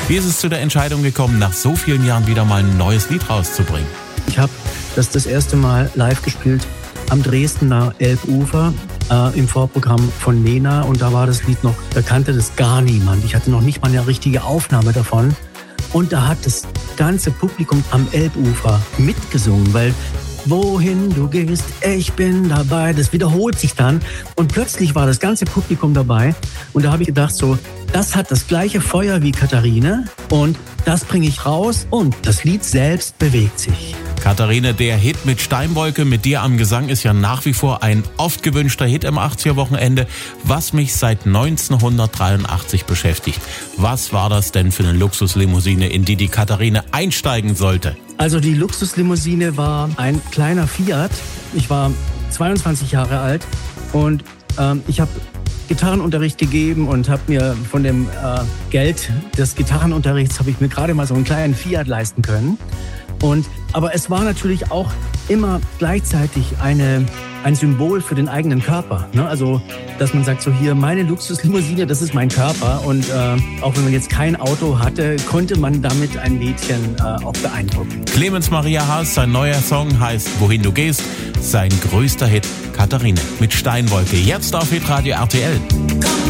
Wie ist es zu der Entscheidung gekommen, nach so vielen Jahren wieder mal ein neues Lied rauszubringen? Ich habe das erste Mal live gespielt am Dresdner Elbufer im Vorprogramm von Nena, und da war das Lied noch, da kannte das gar niemand. Ich hatte noch nicht mal eine richtige Aufnahme davon, und da hat das ganze Publikum am Elbufer mitgesungen, weil wohin du gehst, ich bin dabei, das wiederholt sich dann, und plötzlich war das ganze Publikum dabei, und da habe ich gedacht, so, das hat das gleiche Feuer wie Katharine, und das bringe ich raus, und das Lied selbst bewegt sich. Katharine, der Hit mit Steinwolke, mit dir am Gesang, ist ja nach wie vor ein oft gewünschter Hit im 80er-Wochenende, was mich seit 1983 beschäftigt. Was war das denn für eine Luxuslimousine, in die Katharine einsteigen sollte? Also die Luxuslimousine war ein kleiner Fiat. Ich war 22 Jahre alt, und ich habe Gitarrenunterricht gegeben und habe mir von dem Geld des Gitarrenunterrichts habe ich mir gerade mal so einen kleinen Fiat leisten können. Aber es war natürlich auch immer gleichzeitig ein Symbol für den eigenen Körper. Ne? Also, dass man sagt, so hier, meine Luxuslimousine, das ist mein Körper. Und auch wenn man jetzt kein Auto hatte, konnte man damit ein Mädchen auch beeindrucken. Clemens Maria Haas, sein neuer Song heißt Wohin du gehst. Sein größter Hit, Katharine mit Steinwolke. Jetzt auf Hitradio RTL.